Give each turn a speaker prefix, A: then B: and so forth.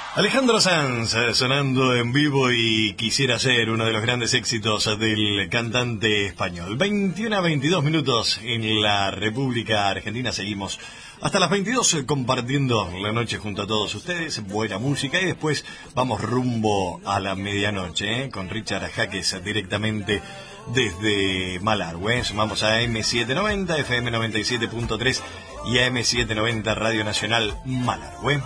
A: Alejandro Sanz sonando en vivo y quisiera ser uno de los grandes éxitos del cantante español. 21 a 22 minutos en la República Argentina. Seguimos hasta las 22 compartiendo la noche junto a todos ustedes. Buena música y después vamos rumbo a la medianoche con Richard Jaques directamente desde Malargüe. Sumamos a M790, FM 97.3 y a M790 Radio Nacional Malargüe.